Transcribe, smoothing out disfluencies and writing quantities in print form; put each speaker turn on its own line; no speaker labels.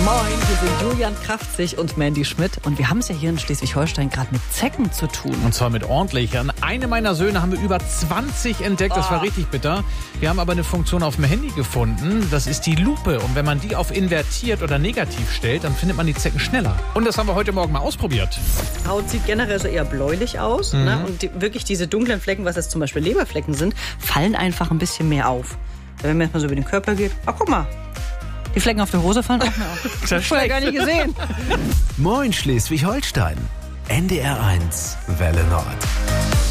Moin, hier sind Julian Kraftzig und Mandy Schmidt. Und wir haben es ja hier in Schleswig-Holstein gerade mit Zecken zu tun.
Und zwar mit ordentlich. An einem meiner Söhne haben wir über 20 entdeckt. Das war richtig bitter. Wir haben aber eine Funktion auf dem Handy gefunden. Das ist die Lupe. Und wenn man die auf invertiert oder negativ stellt, dann findet man die Zecken schneller. Und das haben wir heute Morgen mal ausprobiert.
Haut sieht generell so eher bläulich aus. Ne? Und wirklich diese dunklen Flecken, was jetzt zum Beispiel Leberflecken sind, fallen einfach ein bisschen mehr auf. Wenn man jetzt mal so über den Körper geht. Ach, guck mal. Die Flecken auf der Hose fallen auch mehr auf. Das hab ich vorher gar nicht gesehen.
Moin Schleswig-Holstein. NDR 1 Welle Nord.